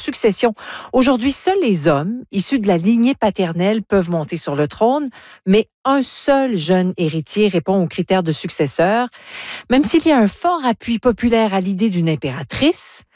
succession. Aujourd'hui, seuls les hommes issus de la lignée paternelle peuvent monter sur le trône, mais un seul jeune héritier répond aux critères de successeur. Même s'il y a un fort appui populaire à l'idée d'une impératrice,